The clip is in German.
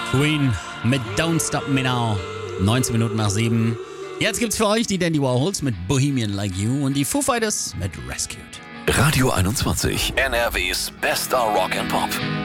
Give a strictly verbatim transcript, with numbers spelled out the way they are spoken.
Queen mit Don't Stop Me Now. neunzehn Minuten nach sieben. Jetzt gibt's für euch die Dandy Warhols mit Bohemian Like You und die Foo Fighters mit Rescued. Radio einundzwanzig, N R Ws bester Rock and Pop.